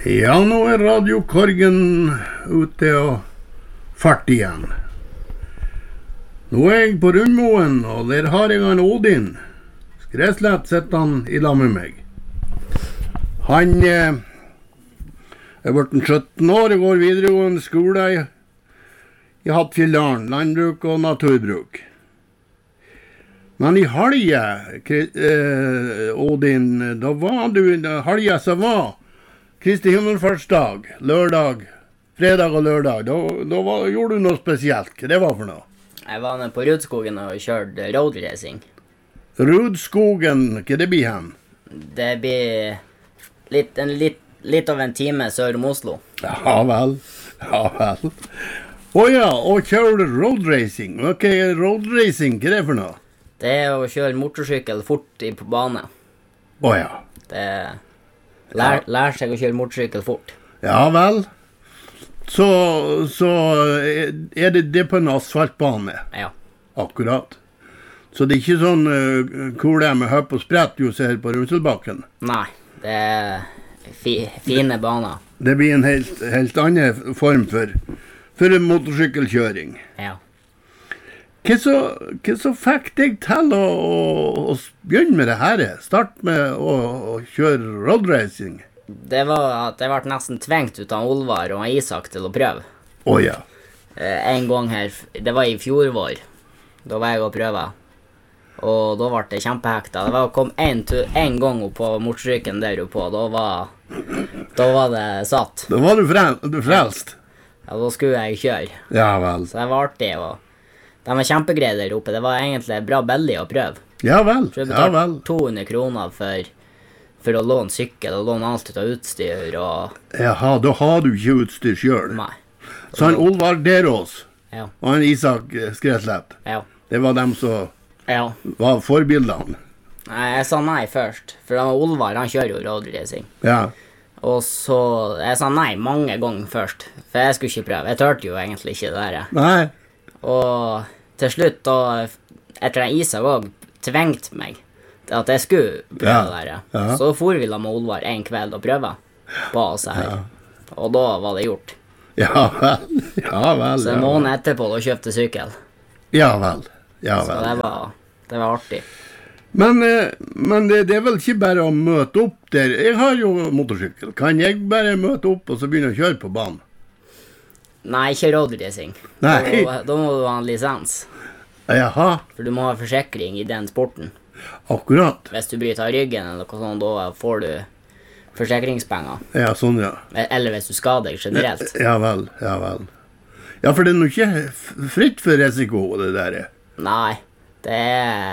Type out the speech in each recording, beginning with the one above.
Ja, nå Radio Korgen ute og fart igjen. Nå jeg på Rundmoen, og der har jeg en Odin. Skreslett sitter han I lag med meg. Han er blitt 17 år og går videregående skole I Hattfjelldalen, landbruk og naturbruk. Men I halje, Odin, da var du halje som var Kristi himmelfartsdag, lørdag, fredag og lørdag. Da gjorde du noe spesielt. Hva det var for noe? Jeg var nede på Rudskogen og kjørte roadracing. Rudskogen, hva det blir hen? Det blir litt over en time sør om Oslo. Ja vel, ja vel. Ja, og kjører roadracing. Hva roadracing, hva det for noe? Det å kjøre motorsykkel fort på bane. Ja. Det lær seg å kjøre motorsykkel fort. Ja vel. Så det på en asfaltbane? Ja. Akkurat. Så det ikke sånn kule med høpp og sprett du ser på Runselbakken? Nei, det fine baner. Det blir en helt annen form for motorsykkelkjøring. Ja. Hva så fikk deg til å begynne med det her? Start med å kjøre roadracing? Det var at jeg ble nesten tvengt ut av Olvar og Isak til å prøve. Ja. En gang her, det var I fjor vår. Da var jeg å prøve. Og da ble det kjempehekta. Det var å komme en gang opp på motorsykkelen der oppe, da var det satt. Da var du frelst? Ja, da skulle jeg kjøre. Ja vel. Så det var artig, og de var kjempegreie der oppe. Det var egentlig bra billig å prøve. Ja vel, ja vel. 200 kroner for å låne sykkel og låne alt ut av utstyr. Jaha, da har du ikke utstyr selv. Nei. Så han Olvar Derås ja. Og han Isak Skreslett, ja. Det var dem som ja. Var forbildene. Nei, jeg sa nei først, for Olvar, han kjører jo roadracing. Ja. Og så, jeg sa nei mange ganger først, for jeg skulle ikke prøve. Jeg tørte jo egentlig ikke det der. Nei. Og til slutt, da, etter at Isak også tvengte meg til at jeg skulle prøve det der, ja. Så for vi la med Olvar en kveld og prøve på oss her. Ja. Og da var det gjort. Ja vel, ja vel. Så en måned etterpå, da kjøpte sykkel. Ja vel, ja vel. Så det var artig. Men det vel ikke bare å møte opp der. Jeg har jo motorsykkel. Kan jeg bare møte opp og så begynne å kjøre på banen? Nei, ikke roadracing. Nei. Da må du ha en lisens. Jaha. For du må ha forsikring I den sporten. Akkurat. Hvis du bryter av ryggen eller noe sånt, da får du forsikringspenger. Ja, sånn ja. Eller hvis du skader deg generelt. Ja vel, ja vel. Ja, for det jo ikke fritt for risiko, det der. Nei, det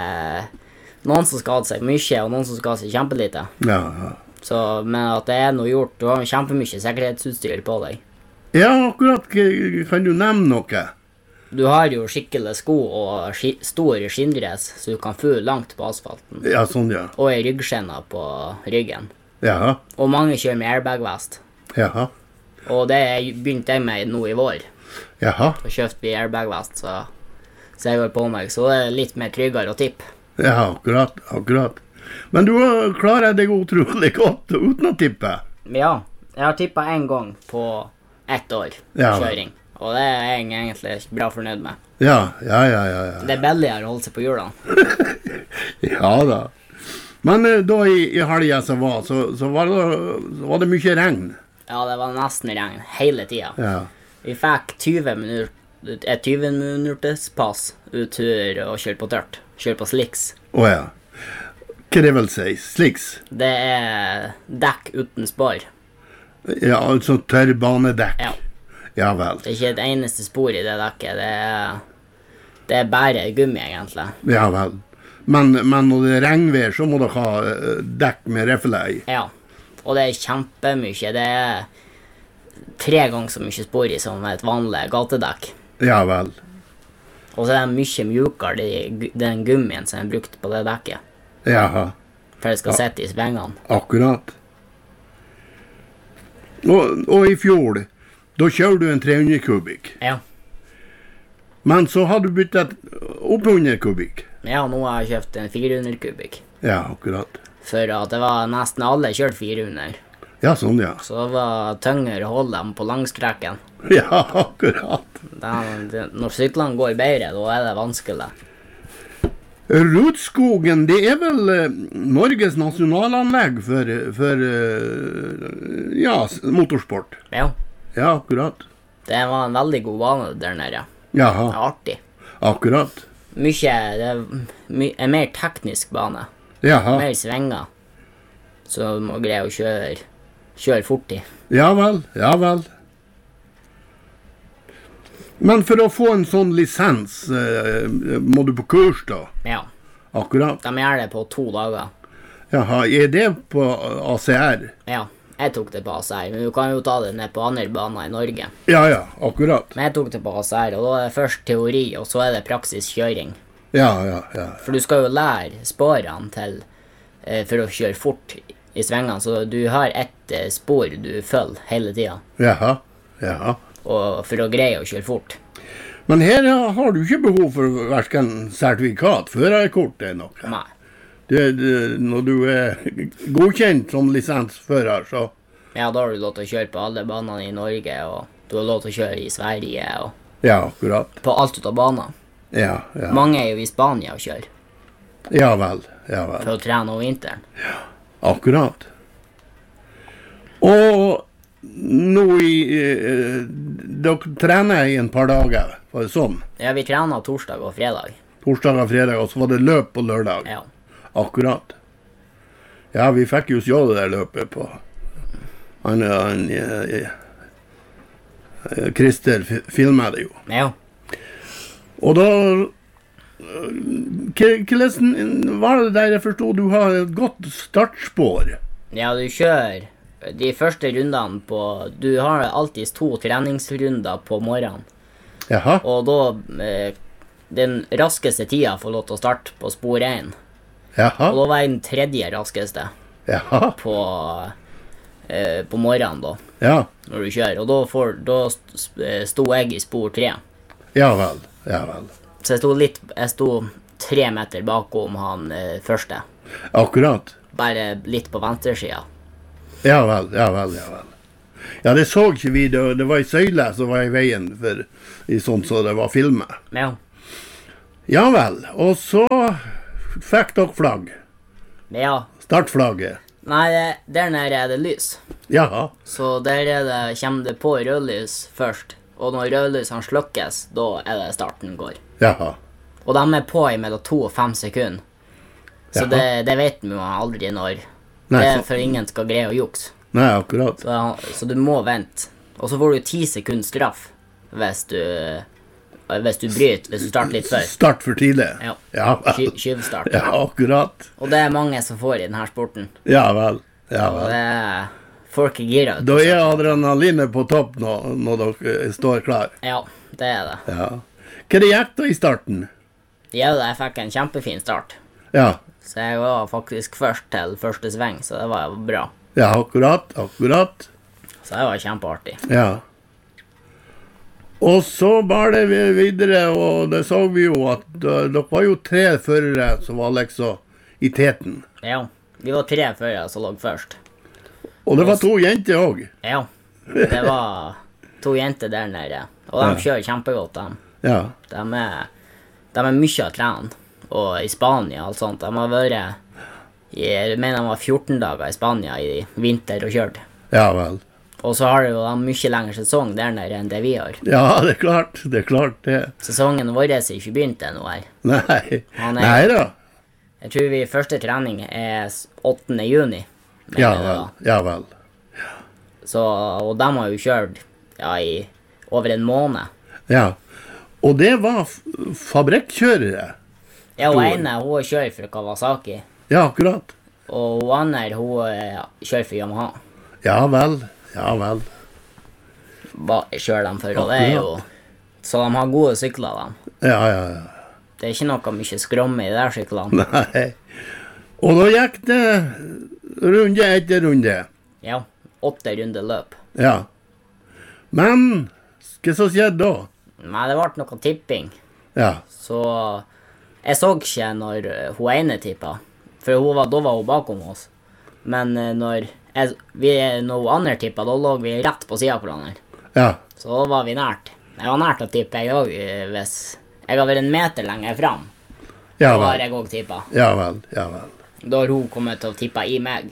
noen som skader seg mye, og noen som skader seg kjempelite. Ja. Så, men at det noe gjort, du har kjempemye sikkerhetsutstyr på deg. Ja, akkurat. Kan du nevne noe? Du har jo skikkelig sko og stor skinnress, så du kan få langt på asfalten. Ja, sånn ja. Og en ryggskjenner på ryggen. Ja. Og mange kjører med airbag-vest. Ja. Og det begynte jeg med nå I vår. Ja. Så kjøpte vi airbag-vest, så jeg går på meg, så det litt mer tryggere å tippe. Ja, akkurat. Men du har klaret deg utrolig godt uten å tippe. Ja, jeg har tippet en gang på 1 år kjøring. Og det jeg egentlig bra fornøyd med. Ja. Det billigere å holde seg på hjulene. Ja da. Men da I helgen som var, så var det mye regn. Ja, det var nesten regn hele tiden. Ja. Vi fikk 20 minutters pass uttur og kjøre på tørt. Kjøre på slicks. Ja. Hva det vil si? Slicks? Det dekk uten spår. Ja, altså tørrbanedekk. Ja. Ja vel. Det ikke et eneste spor I det dekket. Det bare gummi egentlig. Ja vel. Men når det regnvær, så må du ha dekk med refler I. Ja, og det kjempemye. Det 3 ganger så mye spor I som et vanlig gatedekk. Ja vel. Og så det mye mjukere den gummien som er brukt på det dekket. Jaha. For det skal sette I svengene. Akkurat. Og I fjor, da kjører du en 300 kubikk. Ja. Men så har du byttet opp 100 kubikk. Ja, nå har jeg kjøpt en 400 kubikk. Ja, akkurat. For at det var nesten alle kjørt 400. Ja, sånn, ja. Så det var tyngre å holde dem på langstrekken. Ja, akkurat. Når syklene går bedre, da er det vanskelig. Rudskogen, det er vel Norges nasjonalanlegg for ja, motorsport. Ja, Ja, akkurat. det var en veldig god bane der nede. Jaha, Det er artig. akkurat. Det er en mer teknisk bane. Jaha, Mer svinger. Så du må greie å kjøre fort i. ja vel, ja vel. Men for å få en sånn lisens, må du på kurs da? Ja, Akkurat. de gjør det på 2 dager. Jaha, er det på ACR? Ja, jeg tok det på ACR, men du kan jo ta det ned på andre baner i Norge. Ja, ja, akkurat. Men jeg tok det på ACR, og da er det først teori, og så er det praktisk kjøring. Ja, ja, ja. For du skal jo lære sporene til for å kjøre fort i svingene, så du har ett spor du følger hele tiden, Jaha, jaha. og for å greie å kjøre fort. Men her har du ikke behov for hverken sertifikat, førerkort eller noe. Nei. Når du er godkjent som lisensfører, så Ja, da har du lov til å kjøre på alle banene i Norge, og du har lov til å kjøre i Sverige, og ja, akkurat. på alt ut av baner. Ja, ja. Mange er jo i Spania og kjører, Ja vel, ja vel. for å trene over vinteren. Akkurat. Og nå dere trener i en par dager, var det sånn? Ja, vi trener torsdag og fredag. Torsdag og fredag, og så var det løp på lørdag. Ja. Akkurat. Ja, vi fikk jo se det der løpet på Christer filmet det jo. Ja. Og da hvordan var det der jeg forstod du har et godt startspår? Ja, du kjører de første rundene på... Du har alltid 2 treningsrunder på morgenen. Jaha, Og da... den raskeste tida får lov til å starte på spor 1. Og jaha, da var jeg den 3. raskeste jaha, på morgenen da, ja, når du kjører. Og da sto jeg i spor 3. ja vel, ja vel. Så jeg sto 3 meter bakom han første. Akkurat. Bare litt på venstre sida. Ja vel, ja vel, ja vel. Ja, det så ikke vi, det var en søyle som var i veien for i sånt så det var filmet. Ja. Ja vel, og så fikk dere flagg. Ja. Startflagget. Nei, der nede er det lys. Jaha, Så der kommer det på rødlys først. Og når rødlysene slukkes, da er det starten går. jaha, Og de er på i mellom 2 og 5 sekunder. Så Jaha. det vet man jo aldri når. Nei, Det er så- for ingen skal greie å jukse. nei, akkurat. Så du må vente. Og så får du 10 sekunder straff hvis du bryter, hvis du starter litt før. Start for tidlig. Ja. Ja vel. Skyvstart. Ja, akkurat. Og det er mange som får i denne sporten. Ja vel, ja Og vel. det er folk er gira. Da er adrenalinet på topp når dere står klar. Ja, det er det. Ja. Hva det gikk da i starten? Ja, jeg fikk en kjempefin start. Ja, Så jeg var faktisk først til første sving, så det var bra. ja, akkurat, akkurat. Så det var kjempeartig. Ja. Og så bar det videre, og det så vi jo at dere var jo 3 førere som var liksom i teten. Ja, vi var 3 førere som lå først. Og det var 2 jenter òg. Ja, det var 2 jenter der nede. Og de kjører kjempegodt, de. Ja. De er mye av trenen. Og i Spania og alt sånt. De har vært jeg mener de var 14 dager i Spania i vinter og kjørt. Ja vel. Og så har de jo en mye lengre sesong der nede enn det vi har. Ja, det er klart. Det er klart, det. Sesongen vår er ikke begynt ennå her. Nei. Han er- Nei da. Jeg tror vi første trening er 8. juni. mener Ja jeg vel. da. Ja vel. Så, og de har jo kjørt i over en måned. Ja. Og det var fabrikkkjørere. Ja, hun ene hun kjører for Kawasaki. Ja, akkurat. Og hun andre hun kjører for Yamaha. Ja vel. Ja vel. Kjører dem for, og det er jo... Så de har gode sykler, de. Ja, ja, ja. Det er ikke noe mye skromme i de der syklene. Nei. Og da gikk det runde etter runde. Ja, 8 runder løp. Ja. Men hva som skjedde da? Nei, det ble noe tipping. Ja. Så jeg så ikke når hun ene tippa. For da var hun bakom oss. Men når Noe andre tippet, da lå vi rett på siden av hverandre. Ja. Så da var vi nært. Jeg var nært å tippe, jeg også, hvis jeg har vært en meter lenger frem. Ja Da har vel. jeg også tippet. Ja vel. Ja vel. Da har hun kommet til å tippe i meg.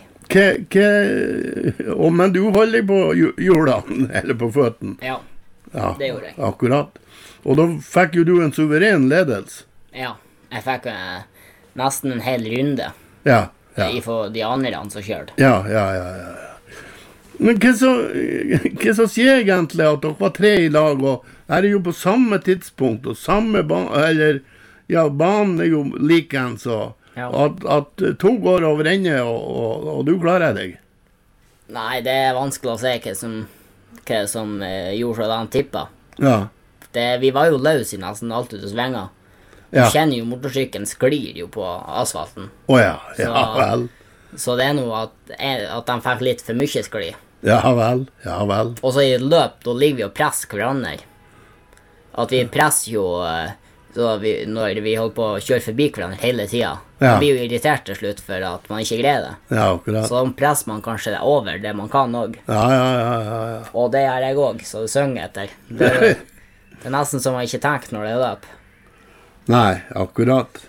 Men du holder på hjulene, eller på føttene. Ja, Ja, det gjorde jeg. akkurat. Og da fikk jo du en suveren ledelse. Ja, jeg fikk nesten en hel runde Ja, ja. i for de andre som kjørte. Ja. Men hva så skjer egentlig at dere var 3 i lag, og er det jo på samme tidspunkt, og samme eller, ja, banen er jo likens, så Ja. at 2 går over ende, og du klarer deg. Nei, det er vanskelig å se hva som gjorde så han tippet. Ja, Vi var jo løs i nesten alt ut av svinger. Du ja. kjenner jo motorsykkelen sklir jo på asfalten. Åja, ja Så- vel. Så det er noe at de fikk litt for mye skli. Ja vel. Og så i løp, da ligger vi og presser hverandre. At vi presser jo når vi holder på å kjøre forbi hverandre hele tiden. Ja. Man blir jo irritert til slutt for at man ikke greier det. Ja, akkurat. Så presser man kanskje det over det man kan også. Ja. Og det gjør jeg også, så det synger etter. Det er nesten som man ikke tenker når det er løp. Nei, akkurat.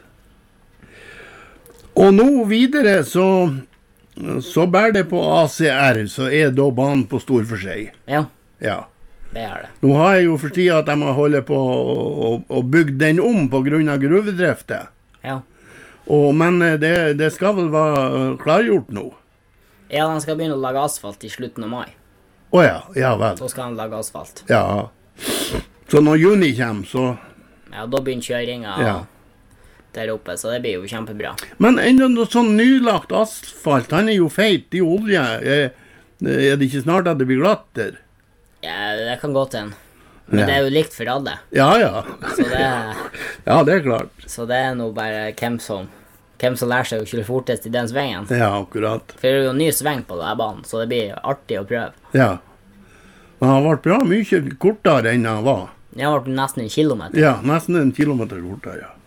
Og nå videre så bærer det på ACR, så er da banen på stor for seg. Ja, Ja. det er det. Nå har jeg jo for tida at de har holdt på å bygge den om på grunn av gruvedriftet. Ja. Men det skal vel være klargjort nå? Ja, de skal begynne å lage asfalt i slutten av mai. Åja, ja vel. Så skal de lage asfalt. Ja. Så når juni kommer, så... Ja, da begynner kjøringen Ja. der oppe, så det blir jo kjempebra. Men enda noe sånn nylagt asfalt, han er jo feit i olje. Er det ikke snart at det blir glatt der? Ja, det kan gå til en. Men Ja. det er jo likt for alle. Ja. Så Det er klart. er nå bare hvem som lærer seg å kjøre fortest i den svingen. Ja, akkurat. For det er jo en ny sving på denne banen, så det blir artig å prøve. Ja. Men han ble bra mye kortere enn han var. Det har vært nesten en kilometer. Ja, nesten 1 kilometer kortere, ja.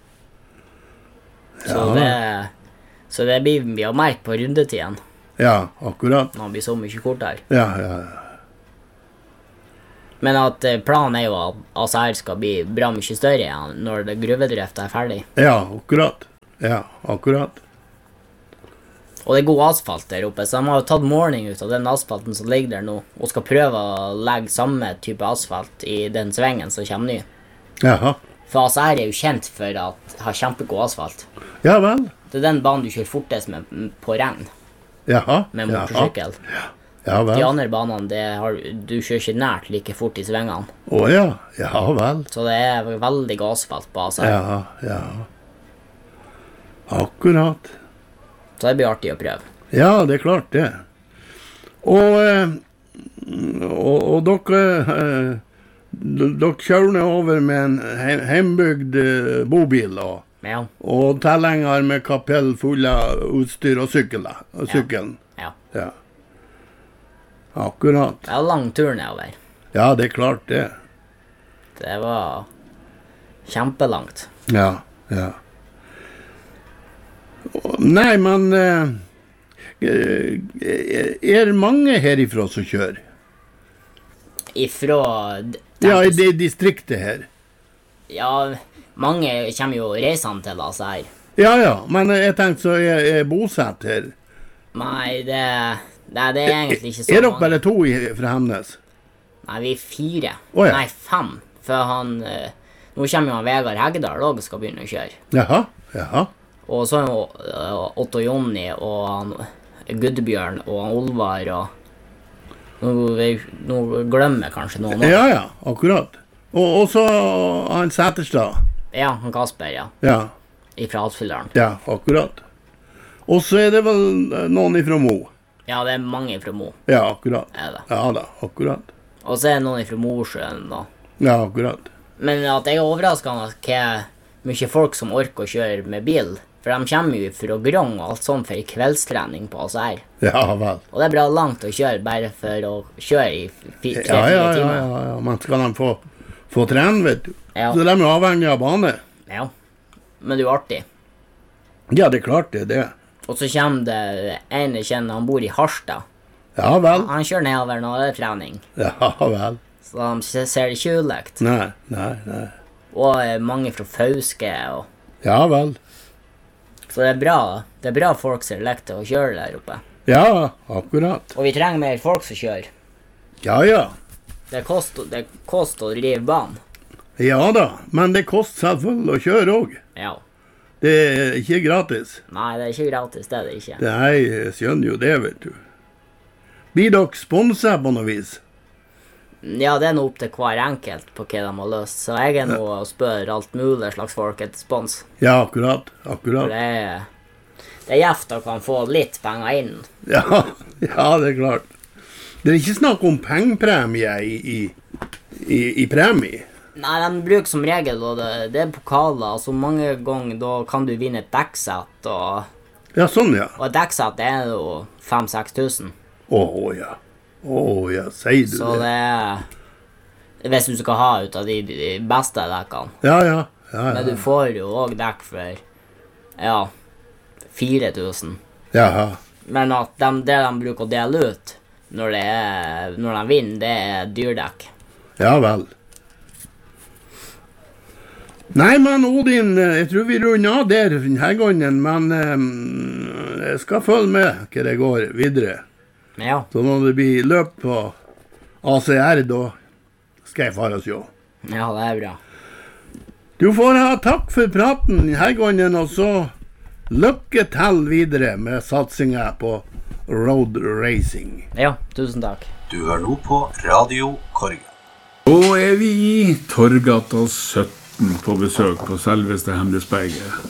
Så det blir vi å merke på rundetiden Ja, akkurat. når han blir så mye kortere. Ja. Men at planen er jo at ACR skal bli bra mye større igjen når det gruvedriften er ferdig. Ja, akkurat. Ja, akkurat. Og det er god asfalt der oppe, så de har jo tatt måling ut av den asfalten som ligger der nå, og skal prøve å legge samme type asfalt i den svingen som kommer ny. Jaha. For ACR er jo kjent for at har kjempegod asfalt. Ja vel. Det er den banen du kjører fortest med på regn, Jaha. med motorsykkel. Ja De vel. andre banene, du kjører ikke nært like fort i svingene. Åja, ja vel. Så det er veldig god asfalt på ACR. Ja. Akkurat. Så det blir artig å prøve. Ja, det er klart det. Og dere kjører ned over med en hjembygd bobil Ja, og tilhenger med kapell full av utstyr og sykkelen. ja. Ja. Akkurat. Det er lang tur nedover. Ja, det er klart det. Det var kjempelangt. Ja. Nei, men er mange herifra som kjører? Ifra Ja, i det distriktet her. Ja, mange kommer jo reisende til ACR. Ja, men jeg tenkte så er bosatt her. Nei, det er egentlig ikke så Er dere mange. bare 2 fra Hemnes? Nei, vi er 4. Å, ja. Nei, 5. For nå kommer jo han Vegard Heggedal også skal begynne å kjøre. Jaha. Og så er jo Otto Jonny og han Gudbjørn og han Olvar og nå glemmer jeg kanskje noen. Ja, akkurat. Og så han Sæterstad. Ja, han Kasper, ja. Ja, Ifra Hattfjelldalen. ja, akkurat. Og så er det vel noen ifra Mo. Ja, det er mange fra Mo. Ja, akkurat. Er det. Ja da, akkurat. Og så er det noen fra Mosjøen da. Ja, akkurat. Men at jeg er overrasket av hvor mye folk som orker å kjøre med bil. For de kommer jo fra Grong og alt sånt for kveldstrening på ACR. Ja vel. Og det er bra langt å kjøre bare for å kjøre i 3-4 Ja, timer. men skal de få trene, vet du. Ja. Så de er avhengig av bane. Ja. Men det er jo artig. Ja, det er klart det er det. Og så kommer det en jeg kjenner, han bor i Harstad. Ja vel. Han kjører nedover når det er trening. Ja vel. Så de ser det ikke utlekt. Nei. Og mange fra Fauske. Ja vel. Så det er bra. Det er bra folk som lekter å kjøre der oppe. Ja, akkurat. Og vi trenger mer folk som kjører. Ja. Det koster å drive banen. Ja da, men det koster selvfølgelig å kjøre også. Ja. Det er ikke gratis. Nei, det er ikke gratis, det er det ikke. Nei, jeg skjønner jo det, vet du. Blir dere sponset på noe vis? Ja, det er noe opp til hver enkelt på hva de har løst. Så jeg er nå og spør alt mulig slags folk etter spons. Ja, akkurat. For det er gjevt å kan få litt penger inn. Ja, det er klart. Det er ikke snakk om pengepremie i premie. Nei, de bruker som regel, og det er pokaler, altså mange ganger da kan du vinne et dekksett, Ja, sånn ja. Og et dekksett er jo 5-6 tusen. Ja, sier du det? Så det er, hvis du skal ha ut av de beste dekkene. Ja. Men du får jo også dekk for, 4 000. Jaha. Men at det de bruker å dele ut når de vinner, det er dyrdekk. Ja vel. Nei, men Odin, jeg tror vi runder av der denne gangen, men jeg skal følge med hva det går videre. Ja. Så når det blir løp på ACR, da skal jeg fare og se. Ja, det er bra. Du får ha takk for praten denne gangen, og så lykke til videre med satsingen på road racing. Ja, tusen takk. Du hører nå på Radio Korgen. Nå er vi i Torgata 17 på besøk på selveste Hemnesberget.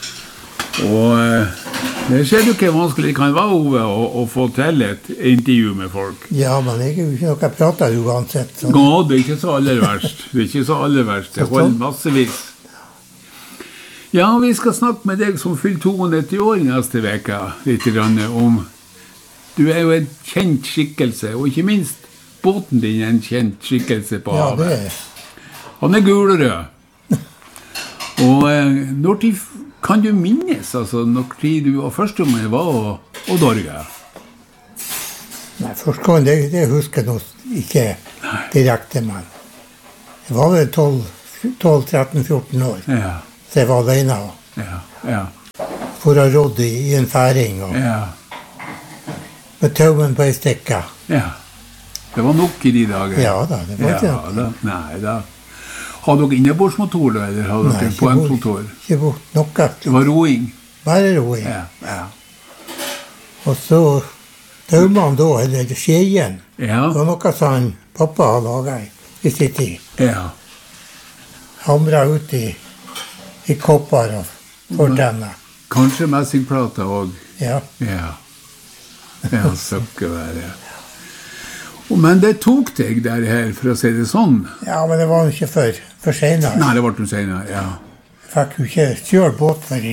Og det ser du ikke vanskelig det kan være, Ove, å få til et intervju med folk. Ja, men det er jo ikke noe jeg prater uansett. Så. Ja, det er ikke så aller verst. Det holder massevis. Ja, vi skal snakke med deg som fyller 92 år neste veka, litt om. Du er jo en kjent skikkelse, og ikke minst båten din er en kjent skikkelse på havet. Ja, det er. Han er gul og rød. Og når tid kan du minnes, altså, når tid du var første gang var og Dorge? Nei, første gang, det husker jeg nå ikke direkte, men jeg var vel 12-13-14 år, Ja, så jeg var alene. ja. For å rådde i en færing, og Ja, med taumen på ei stikke. ja. Det var nok i de dager. Ja da, det var ikke noe. Nei da. Har dere innebordsmotor da, eller har dere poengmotor? Ikke bort noe. Det var roing. Bare roing. Ja. Og så taumene da, eller skjeien, Ja, det var noe som pappa hadde laget i sin tid. ja. Hamra ut i kopper og fortenner. Kanskje messingplata også. Ja. Ja, søkkevære. Men det tok deg der her, for å si det sånn. Ja, men det var jo ikke for senere. Nei, det ble du senere, ja. Jeg fikk jo ikke kjøre båt for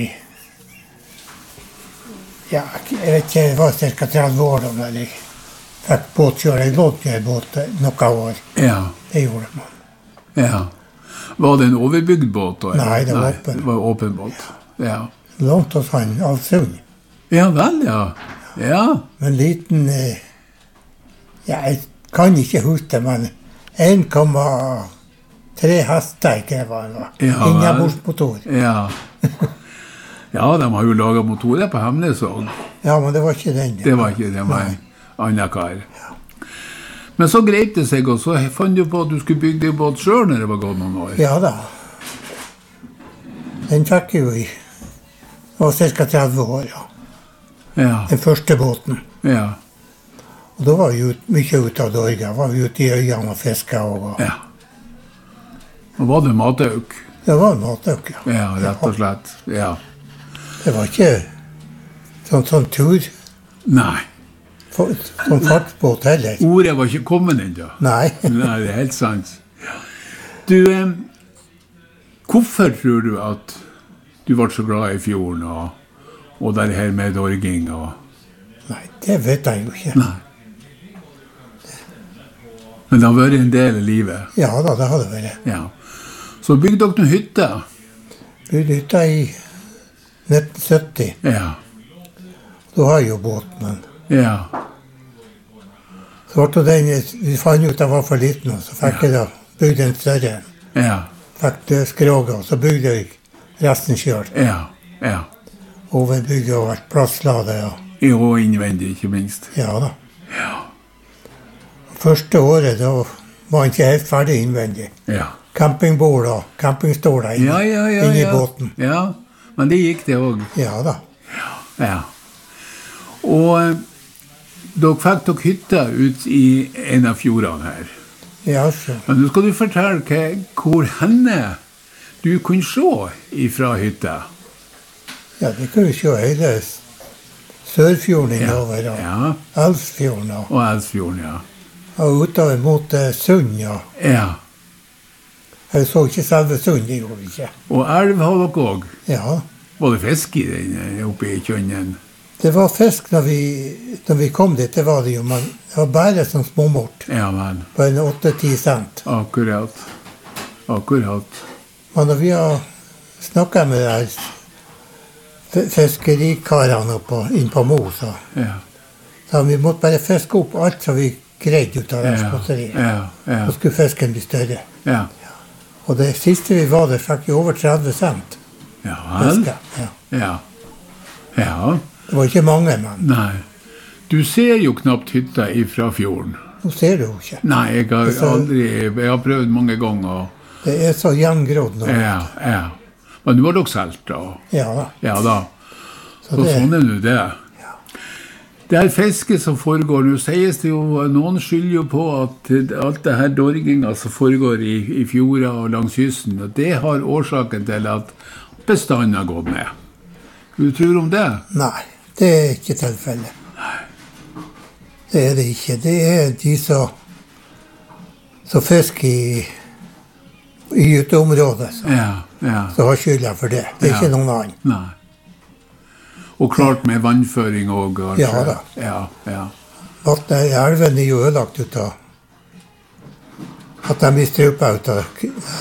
jeg vet ikke, det var ca. 30 år da jeg fikk båtkjøre. Jeg lånte en båt noen år. Ja, Det gjorde man. ja. Var det en overbygd båt da? eller? Nei, det var åpen. Det var åpen båt, ja. Lånte hos han Alsund. Ja vel, ja. Ja, Men liten, jeg kan ikke huske, men 1,3 hester, ikke hva det var. Ja, vel. Innebordsmotor. ja. Ja, de har jo laget motorer på Hemnes også. Ja, men det var ikke den. Det var ikke, det var en annen kar. Men så greit det seg, og så fant du på at du skulle bygge deg båt selv når det var gått noen år. Ja da. Den fikk jeg jo i. Det var ca. 30 år, ja. Ja, Den første båten. ja, Og da var vi mye ute av Dorge. Var vi ute i øyene og fisket. Og ja. Og var det matauk? det var en matøk, ja. Ja, rett og slett. Ja. Det var ikke sånn tur, Nei, sånn fartsbåt heller. ordet var ikke kommet ennå. Nei. Nei, det er helt sant. Du, hvorfor tror du at du ble så glad i fjorden og det her med dorging og... Nei, det vet jeg jo ikke. Nei. Men det har vært en del av livet. Ja da, det hadde vært. Ja. Så bygde dere noen hytter. Bygde hytta i 1970. Ja, Da har jeg jo båt, men ja. Så ble den, vi fant ut at jeg var for liten, og så fikk jeg da bygd en større. Ja. Fikk det skroget, og så bygde jeg resten selv. Ja. Ja. Hovedbygget og alt plasslade, ja. Og innvendig, ikke minst. Ja da. Ja. Første året, da var han ikke helt ferdig innvendig. Ja. Campingbord og campingstoler inni båten. Ja, men det gikk det også. Ja da. Ja. Og dere fikk dere hytta ut i en av fjordene her. Ja, så. Men nå skal du fortelle hvor henne du kunne se ifra hytta. Ja, det kunne vi se hele Sørfjorden innover, Ja. Elsfjorden, Og Elsfjorden, ja. og utover mot Sund, ja. Ja. Jeg så ikke selve Sund, det gjorde vi ikke. Og elv har dere også. Ja, Var det fisk i den oppe i kjønnen? det var fisk når vi kom dit, det var det jo, men det var bare som småmort, Ja, vel. på en 8-10 cent. Akkurat. Men når vi har snakket med de her fiskerikarene inn på Mo, så vi måtte bare fiske opp alt som vi greide ut av det spotteriet. Ja. Så skulle fisken bli større. Ja. Og det siste vi var der, fikk vi over 30 cent Ja, vel. fiske. Ja. Ja. Det var ikke mange, men Nei. Du ser jo knapt hytta ifra fjorden. nå ser du jo ikke. Nei, jeg har prøvd mange ganger. Det er så gjengrodd nå. Ja. Men nå har dere solgt, da. Ja da. Ja da. Så Så det, sånn er nå det. Det er fisket som foregår. Nå sies det jo, noen skylder jo på at alt det her dorginga som foregår i fjorda og langs kysten, og det har årsaken til at bestanden har gått ned. Du tror om det? nei, det er ikke tilfellet. Det er det ikke. Det er de som fisker i uteområdet, Ja. som har skylda for det. Det er ikke noen annen. Nei. Og klart med vannføring òg. Ja da. Ja. Vattnet i elven er jo ødelagt ut av at de blir strupa ut av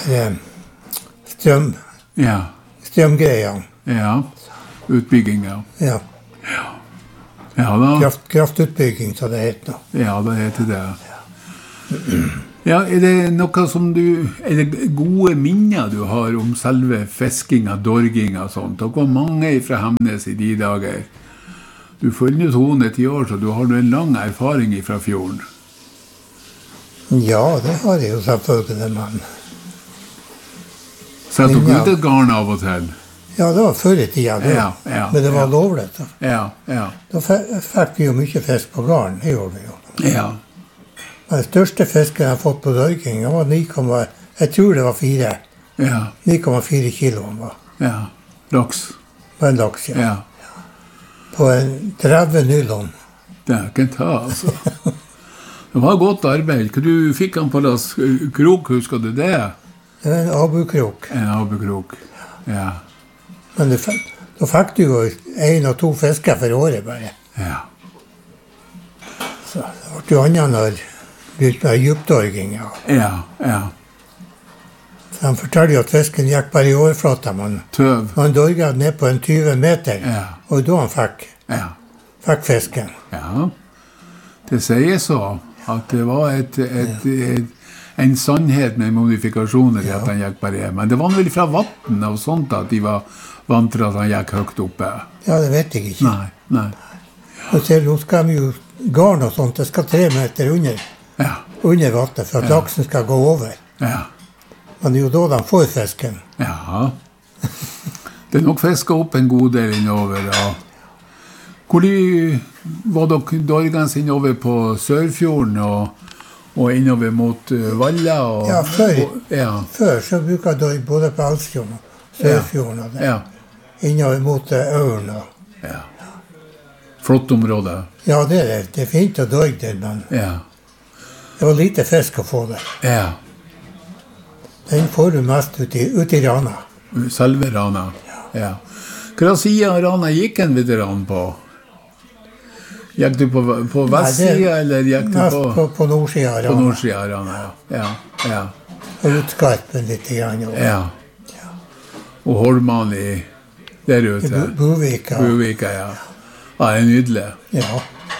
strømgreiene. Ja. Utbygginga. Ja. Ja da. Kraftutbygging, så det heter nå. Ja, det heter det. Ja, er det noe som er det gode minner du har om selve fiskinga, dorginga og sånt? Dere var mange fra Hemnes i de dager. Du følger 210 år, så du har en lang erfaring fra fjorden. Ja, det har jeg jo selvfølgelig, men Sett dere ut et garn av og til? ja, det var før i tida, det. Ja, Men det var lovlig. Så. Ja. Da fikk vi jo mye fisk på garn, det gjorde vi jo. Ja. Men den største fisken jeg har fått på dorging, den var jeg tror det var 9,4 kilo han var. Ja. Laks. På en laks, ja. Ja. På en 30 nylon. Det er ikke ta, altså. Det var godt arbeid. Du fikk han på lass krok, husker du det? Det var en abukrok. En abukrok. Ja. Men da fikk du jo 1 og 2 fisker for året bare. Ja. Så det ble jo annet når det begynte med djupdorging. Ja. Ja. Så de forteller jo at fisken gikk bare i overflata, men Tøv. han dorget ned på en 20 meter, Ja. og da han fikk fisken. Ja. Det sier så at det var en sannhet med modifikasjoner i at han gikk bare. Men det var vel fra vatten og sånt at de var vant til at han gikk høyt oppe. Ja, det vet jeg ikke. Nei. Og ser du, nå skal de jo garn og sånt, det skal 3 meter under vattnet for at laksen skal gå over. Ja. Men det er jo da de får fisken. Ja. Det er nok fisket opp en god del innover. Ja. Hvor var dere dorgans innover på Sørfjorden og innover mot Valla? Ja, før så bruker jeg både på Elsfjorden og Sørfjorden og det. Ja. Innover mot Ørn. Ja. Flott område. Ja, det er fint å dorge der, men det var lite fisk å få der. Ja. Den får du mest ut i Rana. Selve Rana. Ja. Hva siden av Rana gikk en veteran på? Gikk du på vestsida, eller gikk du på nordsida av Rana. På nordsida av Rana, ja. Og utskarpen litt igjen. Ja. Og Holmani der ute. Buvika. Buvika, ja. Ja, det er nydelig. Ja.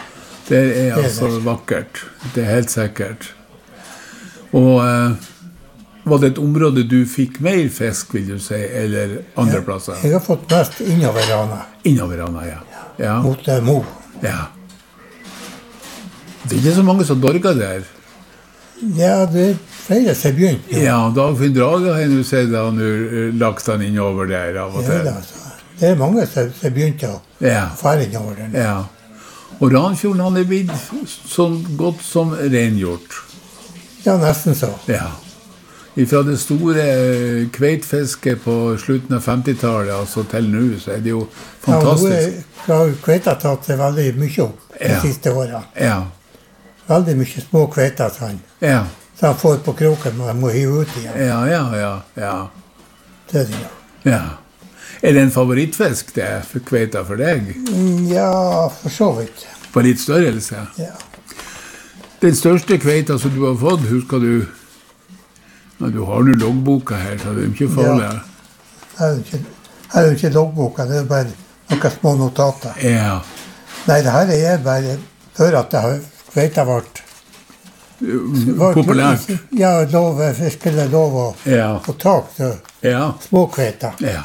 Det er altså vakkert. Det er helt sikkert. Og var det et område du fikk mer fisk, vil du si, eller andre plasser? Jeg har fått mest innover Rana. Innover Rana, ja. Ja. Mot Mo. Ja. Det er ikke så mange som dorger der. Ja, det er flere som begynt. Ja, Dagfinn Drage har jeg sett han lagt han innover der av og til. Ja, det er mange som begynt å fære innover der. Ja. Og Ranfjorden han er blitt sånn godt som rengjort. Ja, nesten så. Ja. Fra det store kveitfisket på slutten av 50-tallet, altså til nå, så er det jo fantastisk. Ja, nå har kveita tatt seg veldig mye opp de siste årene. Ja. Veldig mye små kveiter så han får på kroken, men han må hive ut igjen. Ja. Det er det jo. Ja. Er det en favorittfisk det for kveita for deg? Ja, for så vidt. På litt størrelse? Ja. Den største kveita som du har fått, husker du? Ja, du har jo loggboka her, så det er ikke farlig. Ja, her er jo ikke loggboka, det er bare noen små notater. Ja. Nei, det her er bare før at det har kveita vært populært. Ja, fiskere lov å få tak til små kveiter. Ja.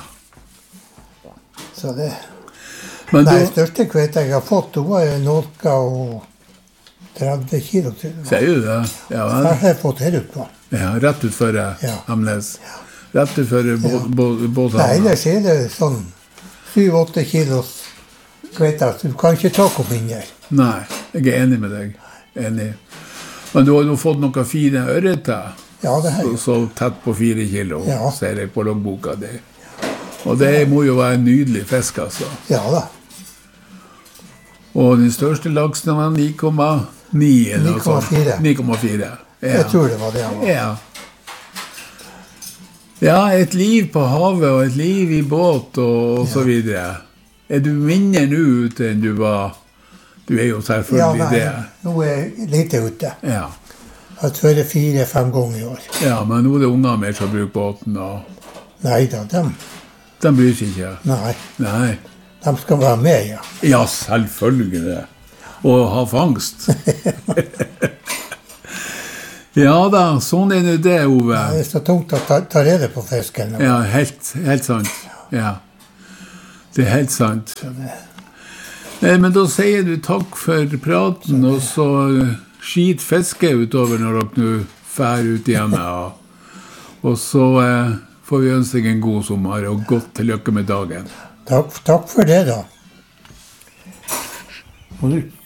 Så det... Men nei, største kveita jeg har fått, hun var noe og 30 kilo til. Sier du det? Ja, det har jeg fått her ut på. Ja, rett ut for Amnes. Ja. Rett ut for båtene. Nei, ellers er det sånn 7-8 kilos kveiter, så du kan ikke ta opp inn her. Nei, jeg er enig med deg. Enig. Men du har jo fått noen fine ørreter. Ja, det har jeg. Så tett på 4 kilo, ser jeg på loggboka di. Og det må jo være en nydelig fisk, altså. Ja da. Og den største laksen var 9,9 eller noe sånt. 9,4. Ja. Jeg tror det var det han var. Ja. Ja, et liv på havet og et liv i båt og så videre. Er du mindre nå ute enn du var? Du er jo selvfølgelig det. Ja, nei, nå er jeg lite ute. Ja. Jeg har vært 4-5 ganger i år. Ja, men nå er det unger mer som bruker båten. Og... Nei da, de bryr seg ikke? Nei. De skal være med, ja. Ja, selvfølgelig. Og ha fangst. Ja da, sånn er det, Ove. Det er så tungt å ta rede på fisken. Ja, helt sant. Ja. Det er helt sant. Men da sier du takk for praten, og så skit fiske utover når dere nå fær ut igjen. Og så får vi ønske deg en god sommer, og godt til lykke med dagen. Takk for det, da.